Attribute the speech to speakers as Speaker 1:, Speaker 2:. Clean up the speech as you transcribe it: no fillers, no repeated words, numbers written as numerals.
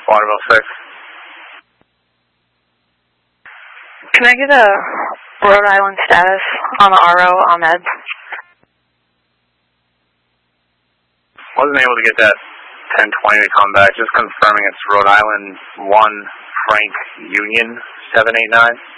Speaker 1: Waterville 6.
Speaker 2: Can I get a Rhode Island status on the RO Ahmed?
Speaker 1: Wasn't able to get that 1020 to come back. Just confirming it's Rhode Island 1 Frank Union 789.